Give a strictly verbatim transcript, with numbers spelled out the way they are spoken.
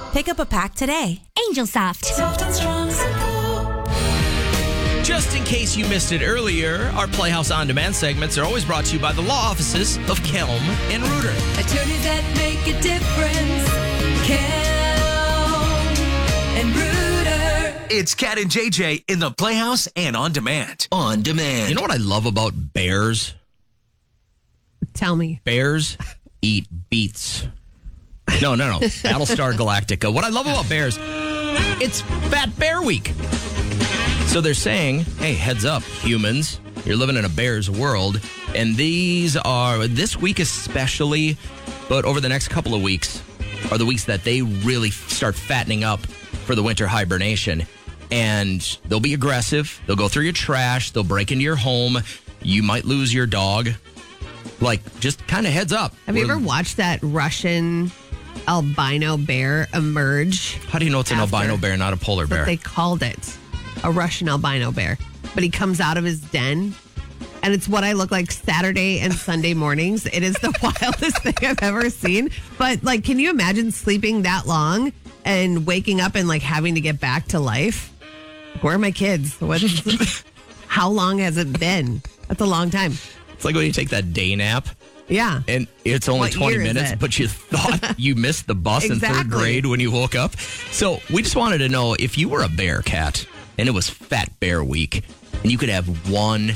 Pick up a pack today. Angel Soft. Soft and strong support. Just in case you missed it earlier, our Playhouse On Demand segments are always brought to you by the law offices of Kelm and Reuter. Attorneys that make a difference. Kelm and Reuter. It's Cat and J J in the Playhouse and On Demand. On Demand. You know what I love about bears? Tell me. Bears eat beets. No, no, no. Battlestar Galactica. What I love about bears, it's Fat Bear Week. So they're saying, hey, heads up, humans. You're living in a bear's world. And these are, this week especially, but over the next couple of weeks, are the weeks that they really start fattening up for the winter hibernation. And they'll be aggressive. They'll go through your trash. They'll break into your home. You might lose your dog. Like, just kind of heads up. Have you ever watched that Russian albino bear emerge? How do you know it's an after? albino bear, not a polar But bear? they called it a Russian albino bear. But he comes out of his den, and it's what I look like Saturday and Sunday mornings. It is the wildest thing I've ever seen. But, like, can you imagine sleeping that long and waking up and, like, having to get back to life? Where are my kids? What is, how long has it been? That's a long time. It's like when you take that day nap. Yeah. And it's only What twenty year is minutes, it? but you thought you missed the bus in third Exactly. grade when you woke up. So we just wanted to know if you were a bear cat and it was Fat Bear Week and you could have one